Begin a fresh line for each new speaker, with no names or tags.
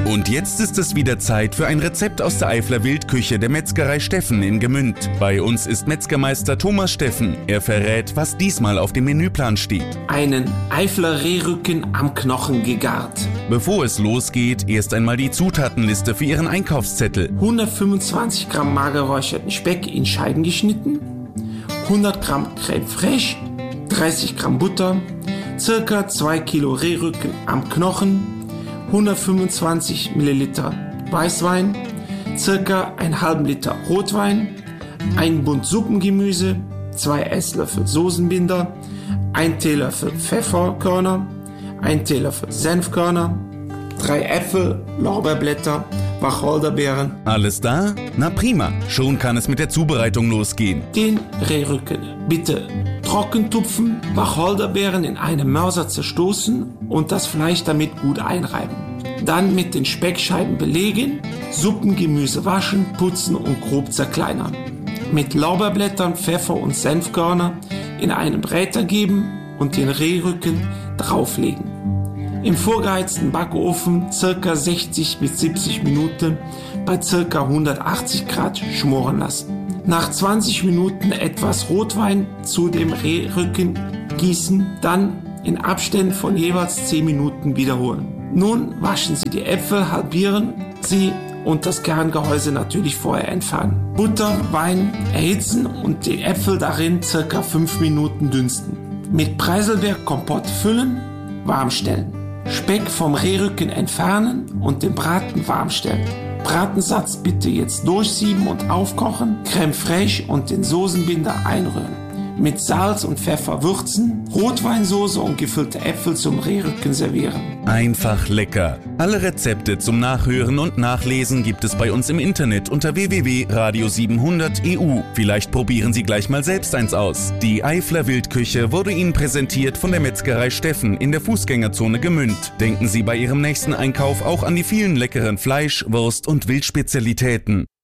Und jetzt ist es wieder Zeit für ein Rezept aus der Eifler Wildküche der Metzgerei Steffen in Gemünd. Bei uns ist Metzgermeister Thomas Steffen. Er verrät, was diesmal auf dem Menüplan steht.
Einen Eifler Rehrücken am Knochen gegart.
Bevor es losgeht, erst einmal die Zutatenliste für Ihren Einkaufszettel.
125 Gramm magerräucherten Speck in Scheiben geschnitten, 100 Gramm Crème fraîche, 30 Gramm Butter, circa 2 Kilo Rehrücken am Knochen, 125 Milliliter Weißwein, circa einen halben Liter Rotwein, ein Bund Suppengemüse, 2 Esslöffel Soßenbinder, 1 Teelöffel Pfefferkörner, 1 Teelöffel Senfkörner, 3 Äpfel, Lorbeerblätter, Wacholderbeeren.
Alles da? Na prima, schon kann es mit der Zubereitung losgehen.
Den Rehrücken bitte trocken tupfen, Wacholderbeeren in einem Mörser zerstoßen und das Fleisch damit gut einreiben. Dann mit den Speckscheiben belegen, Suppengemüse waschen, putzen und grob zerkleinern. Mit Lorbeerblättern, Pfeffer und Senfkörner in einen Bräter geben und den Rehrücken drauflegen. Im vorgeheizten Backofen ca. 60 bis 70 Minuten bei ca. 180 Grad schmoren lassen. Nach 20 Minuten etwas Rotwein zu dem Rehrücken gießen, dann in Abständen von jeweils 10 Minuten wiederholen. Nun waschen Sie die Äpfel, halbieren sie und das Kerngehäuse natürlich vorher entfernen. Butter, Wein erhitzen und die Äpfel darin ca. 5 Minuten dünsten. Mit Preiselbeerkompott füllen, warm stellen. Speck vom Rehrücken entfernen und den Braten warm stellen. Bratensatz bitte jetzt durchsieben und aufkochen, Crème fraîche und den Soßenbinder einrühren. Mit Salz und Pfeffer würzen, Rotweinsoße und gefüllte Äpfel zum Rehrücken servieren.
Einfach lecker. Alle Rezepte zum Nachhören und Nachlesen gibt es bei uns im Internet unter www.radio700.eu. Vielleicht probieren Sie gleich mal selbst eins aus. Die Eifler Wildküche wurde Ihnen präsentiert von der Metzgerei Steffen in der Fußgängerzone Gemünd. Denken Sie bei Ihrem nächsten Einkauf auch an die vielen leckeren Fleisch-, Wurst- und Wildspezialitäten.